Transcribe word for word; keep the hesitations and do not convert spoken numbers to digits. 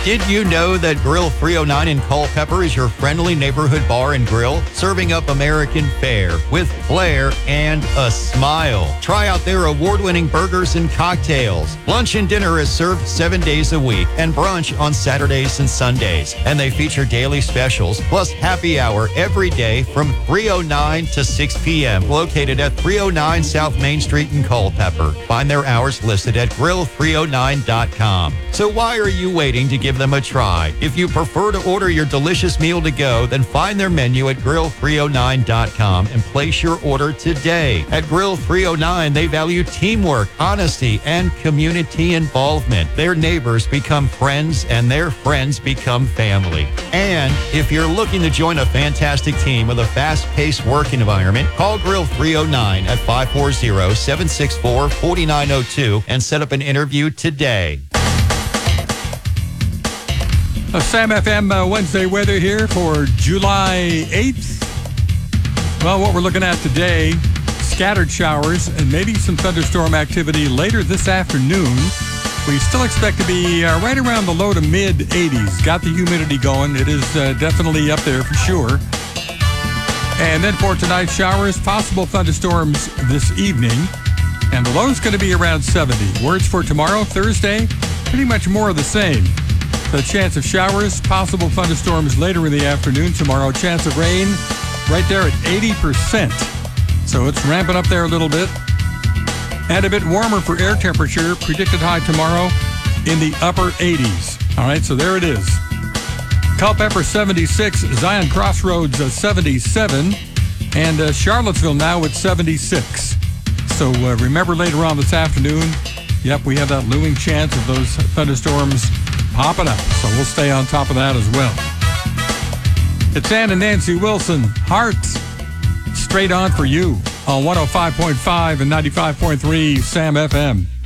Did you know that Grill three oh nine in Culpeper is your friendly neighborhood bar and grill, serving up American fare with flair and a smile? Try out their award-winning burgers and cocktails. Lunch and dinner is served seven days a week and brunch on Saturdays and Sundays. And they feature daily specials plus happy hour every day from three oh nine to six p.m. located at three oh nine South Main Street in Culpeper. Find their hours listed at grill three oh nine dot com. So why are you waiting to give them a try? If you prefer to order your delicious meal to go, then find their menu at grill three oh nine dot com and place your order today. At Grill three oh nine, they value teamwork, honesty, and community involvement. Their neighbors become friends and their friends become family. And if you're looking to join a fantastic team with a fast-paced work environment, call Grill three oh nine at five four zero, seven six four, four nine zero two and set up an interview today. A Sam F M uh, Wednesday weather here for July eighth. Well, what we're looking at today, scattered showers and maybe some thunderstorm activity later this afternoon. We still expect to be uh, right around the low to mid eighties. Got the humidity going. It is uh, definitely up there for sure. And then for tonight, showers, possible thunderstorms this evening. And the low is going to be around seventy. Words for tomorrow, Thursday, pretty much more of the same. The chance of showers, possible thunderstorms later in the afternoon tomorrow. Chance of rain right there at eighty percent. So it's ramping up there a little bit. And a bit warmer for air temperature. Predicted high tomorrow in the upper eighties. All right, so there it is. Culpeper seventy-six, Zion Crossroads uh, seventy-seven, and uh, Charlottesville now at seventy-six. So uh, remember later on this afternoon, yep, we have that looming chance of those thunderstorms popping up. So we'll stay on top of that as well. It's Ann and Nancy Wilson. Hearts straight on for you on one oh five point five and ninety-five point three Sam F M.